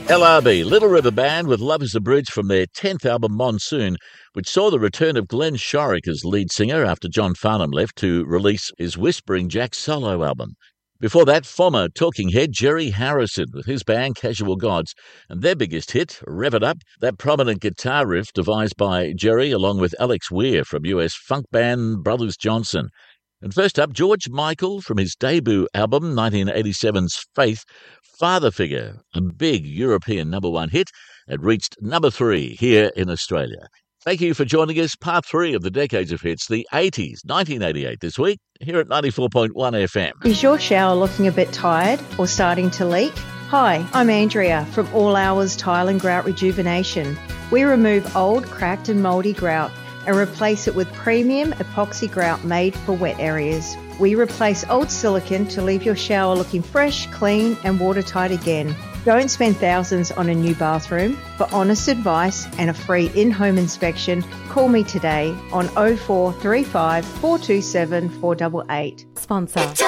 LRB, Little River Band with Love is a Bridge from their 10th album Monsoon, which saw the return of Glenn Shorrock as lead singer after John Farnham left to release his Whispering Jack solo album. Before that, former Talking Head Jerry Harrison with his band Casual Gods, and their biggest hit, Rev It Up, that prominent guitar riff devised by Jerry along with Alex Weir from US funk band Brothers Johnson. And first up, George Michael from his debut album 1987's Faith, Father Figure, a big European number one hit. It reached number 3 here in Australia. Thank you for joining us. Part 3 of the Decades of Hits, the 80s, 1988 this week, here at 94.1 FM. Is your shower looking a bit tired or starting to leak? Hi, I'm Andrea from All Hours Tile and Grout Rejuvenation. We remove old, cracked and mouldy grout and replace it with premium epoxy grout made for wet areas. We replace old silicone to leave your shower looking fresh, clean and watertight again. Don't spend thousands on a new bathroom. For honest advice and a free in-home inspection, call me today on 0435 427 488. Sponsor.